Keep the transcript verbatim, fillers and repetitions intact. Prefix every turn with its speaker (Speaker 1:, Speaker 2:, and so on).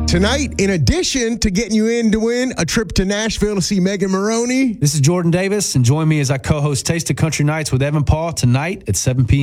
Speaker 1: Tonight, in addition to getting you in to win a trip to Nashville to see Megan Maroney,
Speaker 2: this is Jordan Davis, and join me as I co-host Taste of Country Nights with Evan Paul tonight at seven p.m.